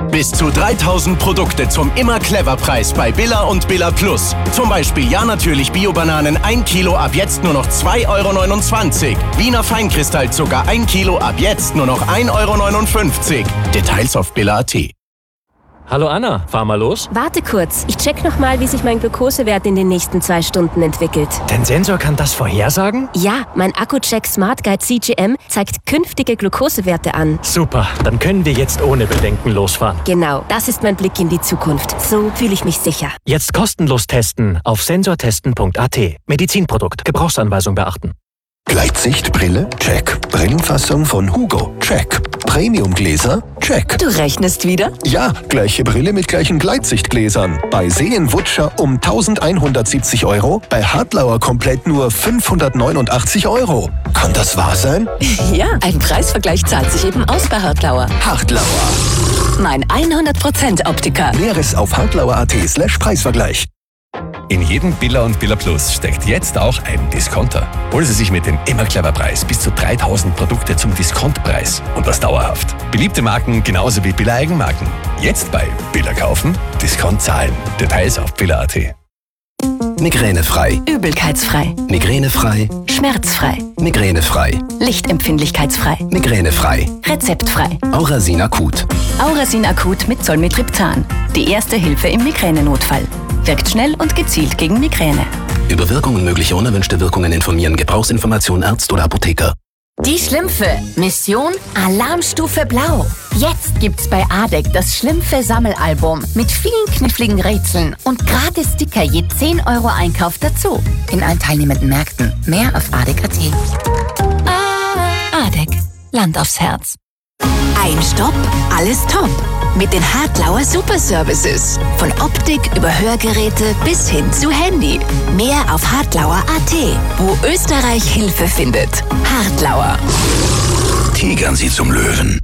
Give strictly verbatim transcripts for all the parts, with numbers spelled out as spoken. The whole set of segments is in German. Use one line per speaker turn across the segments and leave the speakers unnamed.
Bis zu dreitausend Produkte zum Immer-Clever-Preis bei Billa und Billa Plus. Zum Beispiel Ja natürlich Bio-Bananen ein Kilo ab jetzt nur noch zwei Euro neunundzwanzig. Wiener Feinkristallzucker ein Kilo ab jetzt nur noch ein Euro neunundfünfzig. Details auf billa punkt at.
Hallo Anna, fahr mal los.
Warte kurz, ich check nochmal, wie sich mein Glukosewert in den nächsten zwei Stunden entwickelt.
Dein Sensor kann das vorhersagen?
Ja, mein Akku-Check Smart Guide C G M zeigt künftige Glukosewerte an.
Super, dann können wir jetzt ohne Bedenken losfahren.
Genau, das ist mein Blick in die Zukunft. So fühle ich mich sicher.
Jetzt kostenlos testen auf sensortesten punkt at. Medizinprodukt, Gebrauchsanweisung beachten.
Gleitsichtbrille? Check. Brillenfassung von Hugo? Check. Premiumgläser? Check.
Du rechnest wieder?
Ja, gleiche Brille mit gleichen Gleitsichtgläsern. Bei Seenwutscher um eintausendeinhundertsiebzig Euro, bei Hartlauer komplett nur fünfhundertneunundachtzig Euro. Kann das wahr sein?
Ja, ein Preisvergleich zahlt sich eben aus bei Hartlauer.
Hartlauer.
Mein hundert Prozent Optiker.
Näheres auf hartlauer punkt at slash Preisvergleich.
In jedem Billa und Billa Plus steckt jetzt auch ein Discounter. Holen Sie sich mit dem Immer-Clever-Preis bis zu dreitausend Produkte zum Diskontpreis und das dauerhaft. Beliebte Marken genauso wie Billa Eigenmarken. Jetzt bei Billa kaufen, Discount zahlen. Details auf billa punkt at.
Migränefrei.
Übelkeitsfrei.
Migränefrei.
Schmerzfrei.
Migränefrei.
Lichtempfindlichkeitsfrei.
Migränefrei.
Rezeptfrei.
Aurasin Akut.
Aurasin Akut mit Zolmitriptan. Die erste Hilfe im Migränenotfall. Wirkt schnell und gezielt gegen Migräne.
Über Wirkung und mögliche unerwünschte Wirkungen informieren. Gebrauchsinformation Arzt oder Apotheker.
Die Schlümpfe. Mission Alarmstufe Blau. Jetzt gibt's bei Adek das Schlümpfe-Sammelalbum mit vielen kniffligen Rätseln und gratis Sticker je zehn Euro Einkauf dazu. In allen teilnehmenden Märkten. Mehr auf adek punkt at.
Adek. Land aufs Herz. Ein Stopp, alles top. Mit den Hartlauer Super Services. Von Optik über Hörgeräte bis hin zu Handy. Mehr auf hartlauer punkt at, wo Österreich Hilfe findet. Hartlauer.
Tigern Sie zum Löwen.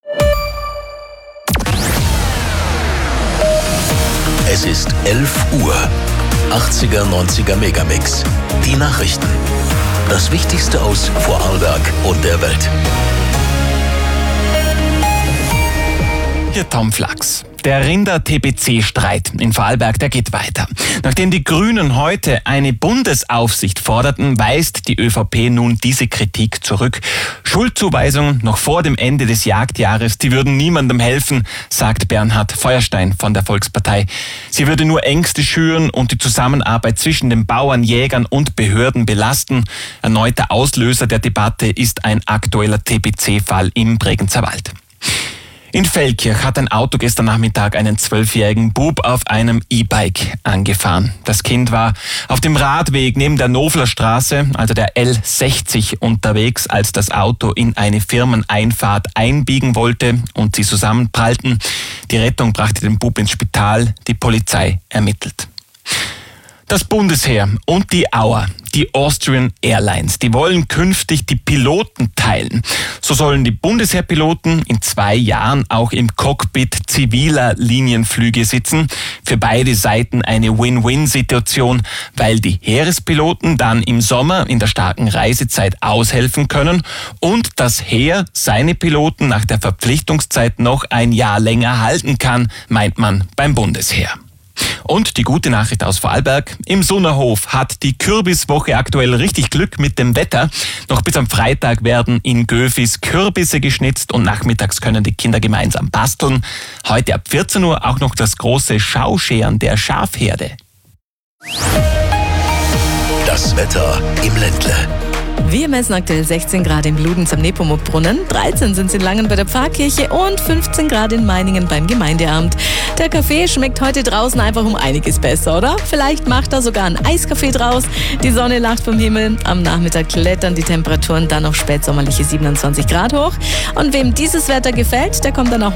Es ist elf Uhr. achtziger, neunziger Megamix. Die Nachrichten. Das Wichtigste aus Vorarlberg und der Welt.
Hier Tom Flachs. Der Rinder-T B C-Streit in Vorarlberg, der geht weiter. Nachdem die Grünen heute eine Bundesaufsicht forderten, weist die ÖVP nun diese Kritik zurück. Schuldzuweisungen noch vor dem Ende des Jagdjahres, die würden niemandem helfen, sagt Bernhard Feuerstein von der Volkspartei. Sie würde nur Ängste schüren und die Zusammenarbeit zwischen den Bauern, Jägern und Behörden belasten. Erneuter Auslöser der Debatte ist ein aktueller T B C-Fall im Bregenzer Wald. In Feldkirch hat ein Auto gestern Nachmittag einen zwölfjährigen Bub auf einem E-Bike angefahren. Das Kind war auf dem Radweg neben der Noflerstraße, also der L sechzig, unterwegs, als das Auto in eine Firmeneinfahrt einbiegen wollte und sie zusammenprallten. Die Rettung brachte den Bub ins Spital, die Polizei ermittelt. Das Bundesheer und die Auer, die Austrian Airlines, die wollen künftig die Piloten teilen. So sollen die Bundesheerpiloten in zwei Jahren auch im Cockpit ziviler Linienflüge sitzen. Für beide Seiten eine Win-Win-Situation, weil die Heerespiloten dann im Sommer in der starken Reisezeit aushelfen können und das Heer seine Piloten nach der Verpflichtungszeit noch ein Jahr länger halten kann, meint man beim Bundesheer. Und die gute Nachricht aus Vorarlberg: Im Sunnerhof hat die Kürbiswoche aktuell richtig Glück mit dem Wetter. Noch bis am Freitag werden in Göfis Kürbisse geschnitzt und nachmittags können die Kinder gemeinsam basteln. Heute ab vierzehn Uhr auch noch das große Schauscheren der Schafherde.
Das Wetter im Ländle.
Wir messen aktuell sechzehn Grad in Bludenz am Nepomuk-Brunnen, dreizehn sind es in Langen bei der Pfarrkirche und fünfzehn Grad in Meiningen beim Gemeindeamt. Der Kaffee schmeckt heute draußen einfach um einiges besser, oder? Vielleicht macht da sogar ein Eiskaffee draus. Die Sonne lacht vom Himmel. Am Nachmittag klettern die Temperaturen dann auf spätsommerliche siebenundzwanzig Grad hoch. Und wem dieses Wetter gefällt, der kommt dann auch